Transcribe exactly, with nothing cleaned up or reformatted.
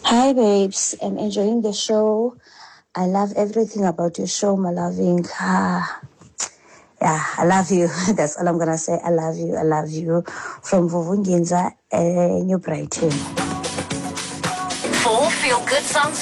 Hi, babes. I'm enjoying the show. I love everything about your show, my loving. Ah, yeah, I love you. That's all I'm going to say. I love you. I love you. From Vuvunginza, uh, New Brighton. Four feel-good songs